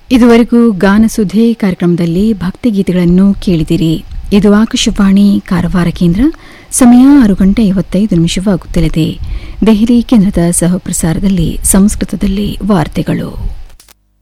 ಇದುವರೆಗೂ ಗಾನಸುಧೆ ಕಾರ್ಯಕ್ರಮದಲ್ಲಿ ಭಕ್ತಿಗೀತೆಗಳನ್ನು ಕೇಳಿದಿರಿ. ಇದು ಆಕಾಶವಾಣಿ ಕಾರವಾರ ಕೇಂದ್ರ. ಸಮಯ 6:55 ದೆಹಲಿ ಕೇಂದ್ರದ ಸಹಪ್ರಸಾರದಲ್ಲಿ ಸಂಸ್ಕೃತದಲ್ಲಿ ವಾರ್ತೆಗಳು.